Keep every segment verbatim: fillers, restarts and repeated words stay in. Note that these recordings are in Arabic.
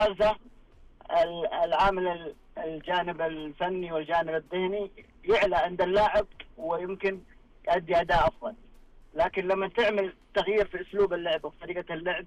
هذا العامل الجانب الفني والجانب الذهني يعلى عند اللاعب ويمكن يؤدي أداء أفضل. لكن لما تعمل تغيير في أسلوب اللعب وطريقة اللعب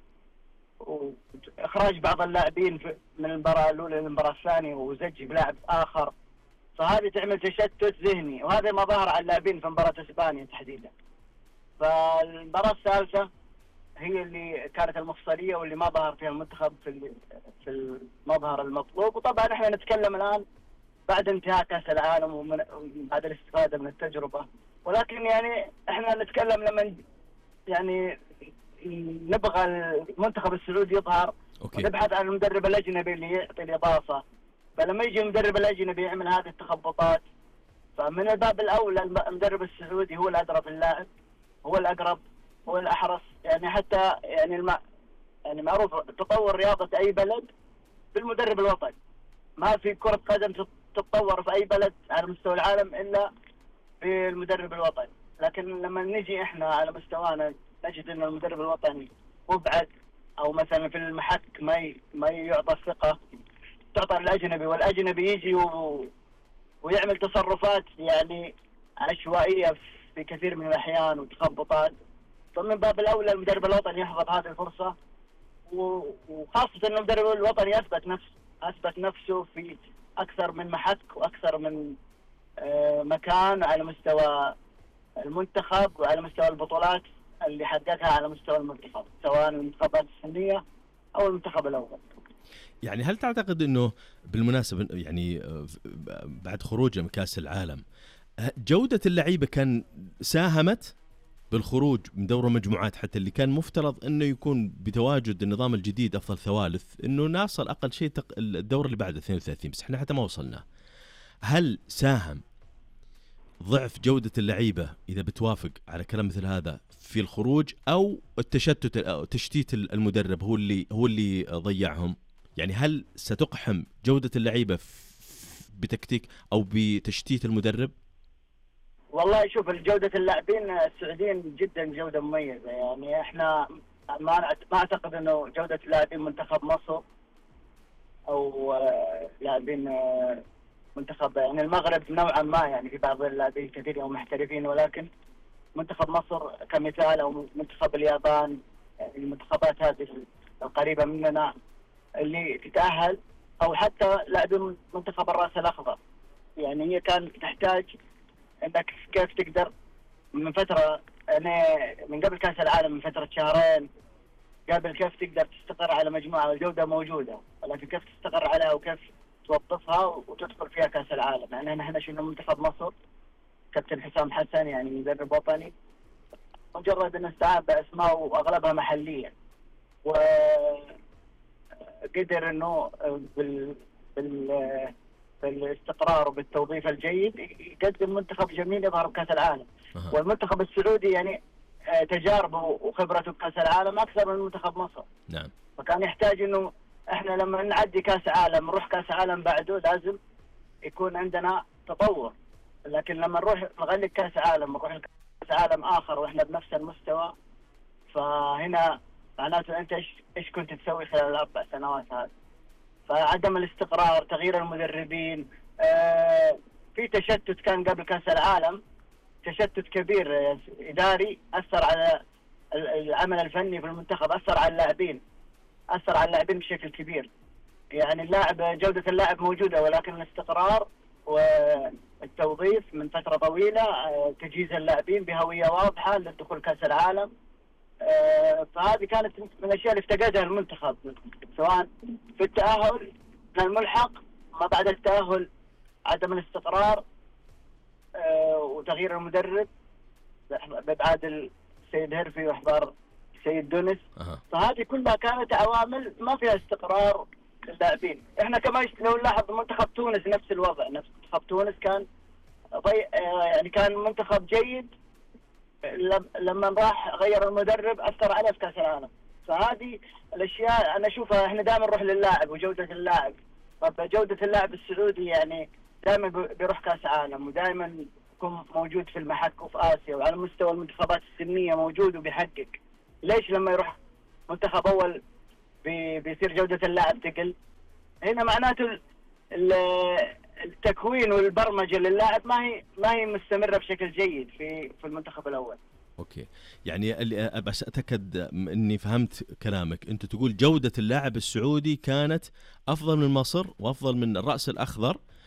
وإخراج بعض اللاعبين من المباراة الأولى للمباراة الثانية وزج بلاعب آخر، فهذه تعمل تشتت ذهني، وهذا ما ظهر على اللاعبين في مباراة إسبانيا تحديدا. فالمباراة الثالثة هي اللي كانت المفصلية واللي ما ظهر فيها المنتخب في في المظهر المطلوب. وطبعا احنا نتكلم الآن بعد انتهاء كأس العالم وبعد الاستفادة من التجربة، ولكن يعني احنا نتكلم لما يعني نبغى المنتخب السعودي يظهر ونبحث عن المدرب الأجنبي اللي يعطي الإضافة. فلما يجي المدرب الأجنبي يعمل هذه التخبطات، فمن الباب الأول المدرب السعودي هو الأدرى في اللاعب، هو الأقرب، هو الأحرص. يعني حتى يعني الم... يعني معروف تطور رياضة أي بلد بالمدرب الوطني. ما في كرة قدم تتطور في أي بلد على مستوى العالم إلا بالمدرب الوطني. لكن لما نجي إحنا على مستوانا نجد أن المدرب الوطني مبعد، أو مثلا في المحك ما ي... ما يعطى الثقة، تعطى الأجنبي، والأجنبي يجي و... ويعمل تصرفات يعني عشوائية في كثير من الأحيان وتخبطات. فمن باب الأولى المدرب الوطني يحفظ هذه الفرصة، وخاصة أن المدرب الوطني أثبت نفسه أثبت نفسه في أكثر من محك وأكثر من مكان على مستوى المنتخب وعلى مستوى البطولات اللي حققها على مستوى المنتخب، سواء المنتخبات السنية أو المنتخب الأول. يعني هل تعتقد أنه بالمناسبة يعني بعد خروجه من كأس العالم جودة اللعيبة كان ساهمت بالخروج من دور المجموعات، حتى اللي كان مفترض انه يكون بتواجد النظام الجديد افضل ثوالث انه نوصل اقل شيء الدور اللي بعد اثنين وثلاثين، بس احنا حتى ما وصلنا. هل ساهم ضعف جودة اللعيبة اذا بتوافق على كلام مثل هذا في الخروج، او التشتت او تشتيت المدرب هو اللي هو اللي ضيعهم؟ يعني هل ستقحم جودة اللعيبة بتكتيك او بتشتيت المدرب؟ والله شوف، الجودة اللاعبين السعوديين جدا جودة مميزة. يعني احنا ما ما اعتقد انه جودة لاعبين منتخب مصر او لاعبين منتخب يعني المغرب نوعا ما، يعني في بعض اللاعبين كثير هم محترفين، ولكن منتخب مصر كمثال او منتخب اليابان، يعني المنتخبات هذه القريبة مننا اللي تتأهل، او حتى لاعبين منتخب الرأس الأخضر، يعني هي كان تحتاج انك كيف تقدر من فترة، انا من قبل كأس العالم من فترة شهرين قبل، كيف تقدر تستقر على مجموعة والجودة موجودة، ولكن كيف تستقر عليها وكيف توظفها وتدخل فيها كأس العالم. يعني نحن شفنا منتخب مصر كابتن حسام حسن يعني مدرب وطني، مجرد ان استعان باسماء واغلبها محلية، وقدر انه بال بال بالاستقرار وبالتوظيف الجيد يقدم منتخب جميل يظهر بكأس العالم. أه. والمنتخب السعودي يعني تجاربه وخبرته بكأس العالم أكثر من منتخب مصر. نعم. فكان يحتاج إنه إحنا لما نعدي كأس عالم نروح كأس عالم بعده لازم يكون عندنا تطور، لكن لما نروح نغلق كأس عالم نروح كأس عالم آخر وإحنا بنفس المستوى، فهنا معناته أنت إيش إيش كنت تسوي خلال الأربع سنوات هذه؟ فعدم الاستقرار، تغيير المدربين، آه في تشتت كان قبل كأس العالم، تشتت كبير إداري أثر على العمل الفني في المنتخب، أثر على اللاعبين أثر على اللاعبين بشكل كبير. يعني اللاعب جودة اللاعب موجودة، ولكن الاستقرار والتوظيف من فترة طويلة، آه تجهيز اللاعبين بهوية واضحة للدخول كأس العالم، آه فهذه كانت من الأشياء اللي افتقدها المنتخب، سواء في التأهل من الملحق ما بعد التأهل، عدم الاستقرار، آه وتغيير المدرب بإبعاد السيد هيرفي وإحضار السيد دونس. أه. فهذه كلها كانت عوامل ما فيها استقرار للاعبين. احنا كمان لو نلاحظ منتخب تونس نفس الوضع، نفس منتخب تونس كان ضي... آه يعني كان منتخب جيد، لما راح غير المدرب أثر عليه في كأس العالم. فهذه الأشياء أنا أشوفها، إحنا دائما نروح للاعب وجودة اللاعب. طب جودة اللاعب السعودي يعني دائما بيروح كأس عالم، ودائما يكون موجود في المحك وفي آسيا، وعلى مستوى المنتخبات السنية موجود وبيحقق. ليش لما يروح منتخب أول بي بيصير جودة اللاعب تقل. هنا معناته التكوين والبرمجة للاعب ما هي ما هي مستمرة بشكل جيد في في المنتخب الأول. اوكي، يعني اللي بس اتاكد اني فهمت كلامك، انت تقول جوده اللاعب السعودي كانت افضل من مصر وافضل من الراس الاخضر،